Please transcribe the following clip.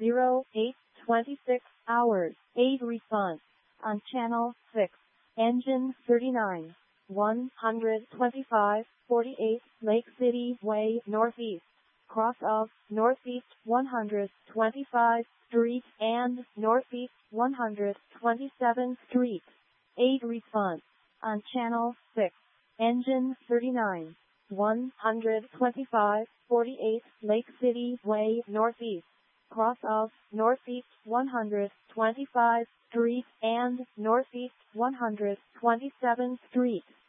0826 hours. 8 response. On channel 6. Engine 39. 125, 48, Lake City Way Northeast. Cross of Northeast 125 Street and Northeast 127th Street. 8 response. On channel 6. Engine 39. 125, 48, Lake City Way Northeast. Cross of Northeast 125 Street and Northeast 127th Street.